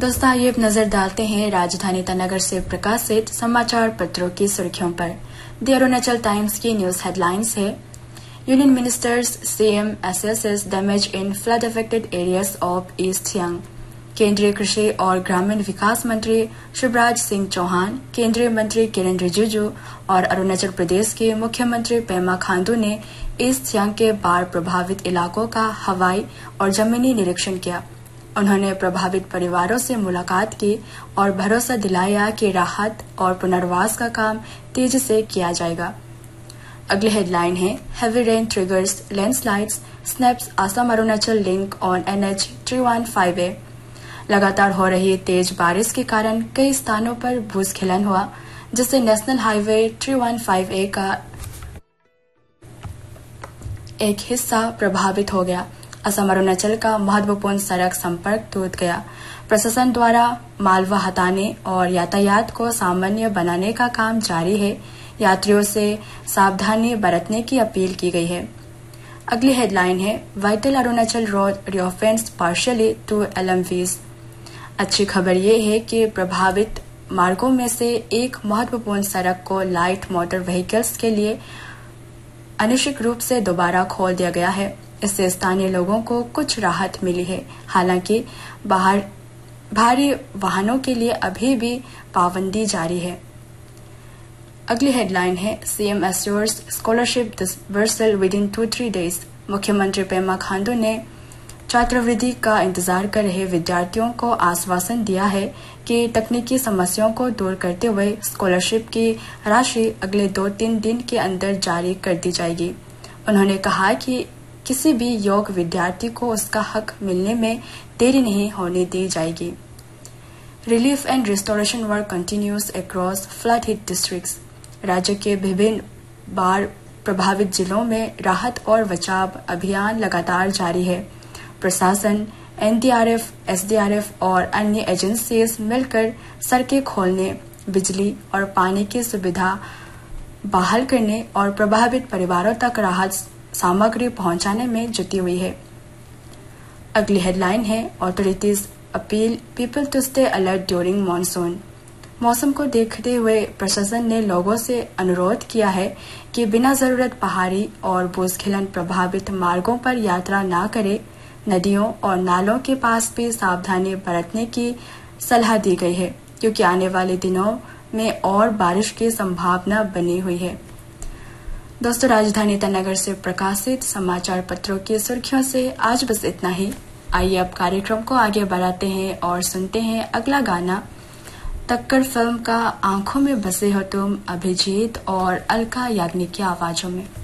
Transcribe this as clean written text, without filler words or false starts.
दोस्तों आइए अब नजर डालते हैं राजधानी ईटानगर से प्रकाशित समाचार पत्रों की सुर्खियों पर। द अरुणाचल टाइम्स की न्यूज हेडलाइंस है, union ministers CM assesses damage in flood affected areas of east Siang. केंद्रीय कृषि और ग्रामीण विकास मंत्री शिवराज सिंह चौहान, केंद्रीय मंत्री किरण रिजिजू और अरुणाचल प्रदेश के मुख्यमंत्री पेमा खांडू ने ईस्ट सियांग के बाढ़ प्रभावित इलाकों का हवाई और जमीनी निरीक्षण किया। उन्होंने प्रभावित परिवारों से मुलाकात की और भरोसा दिलाया कि राहत और पुनर्वास का काम तेजी से किया जाएगा। अगली हेडलाइन है, heavy rain triggers landslides snaps Assam Arunachal link on NH 315A। लगातार हो रही तेज बारिश के कारण कई स्थानों पर भूस्खलन हुआ, जिससे नेशनल हाईवे 315A का एक हिस्सा प्रभावित हो गया। असम अरुणाचल का महत्वपूर्ण सड़क संपर्क टूट गया। प्रशासन द्वारा मालवा हटाने और यातायात को सामान्य बनाने का काम जारी है। यात्रियों से सावधानी बरतने की अपील की गई है। अगली हेडलाइन है, vital Arunachal road रीओपन्स partially to LMVs। अच्छी खबर ये है कि प्रभावित मार्गों में से एक महत्वपूर्ण सड़क को लाइट मोटर व्हीकल्स के लिए अनिश्चित रूप से दोबारा खोल दिया गया है। इससे स्थानीय लोगों को कुछ राहत मिली है। हालांकि भारी वाहनों के लिए अभी भी पाबंदी जारी है। अगली हेडलाइन है, CM assures scholarship disbursal with in 2-3 days। मुख्यमंत्री पेमा खांडू ने छात्रवृत्ति का इंतजार कर रहे विद्यार्थियों को आश्वासन दिया है कि तकनीकी समस्याओं को दूर करते हुए स्कॉलरशिप की राशि अगले 2-3 दिन के अंदर जारी कर दी जाएगी। उन्होंने कहा कि किसी भी योग्य विद्यार्थी को उसका हक मिलने में देरी नहीं होने दी जाएगी। Relief and restoration work continues across flood hit districts. राज्य के विभिन्न बाढ़ प्रभावित जिलों में राहत और बचाव अभियान लगातार जारी है। प्रशासन, NDRF, SDRF और अन्य एजेंसीज मिलकर सड़कें खोलने, बिजली और पानी की सुविधा बहाल करने और प्रभावित परिवारों तक राहत सामग्री पहुंचाने में जुटी हुई है। अगली हेडलाइन है, authorities appeal people to stay alert during monsoon. मौसम को देखते हुए प्रशासन ने लोगों से अनुरोध किया है कि बिना जरूरत पहाड़ी और भूस्खलन प्रभावित मार्गों पर यात्रा न करें। नदियों और नालों के पास भी सावधानी बरतने की सलाह दी गई है, क्योंकि आने वाले दिनों में और बारिश की संभावना बनी हुई है। दोस्तों, राजधानी ईटानगर से प्रकाशित समाचार पत्रों की सुर्खियों से आज बस इतना ही। आइए अब कार्यक्रम को आगे बढ़ाते हैं और सुनते हैं अगला गाना, टक्कर फिल्म का आंखों में बसे हो तुम, अभिजीत और अलका याग्निक की आवाजों में।